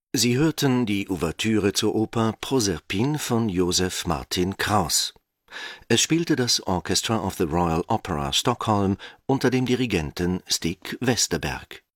Sie hörten die Ouvertüre zur Oper Proserpine von Joseph Martin Kraus. Es spielte das Orchestra of the Royal Opera Stockholm unter dem Dirigenten Stig Westerberg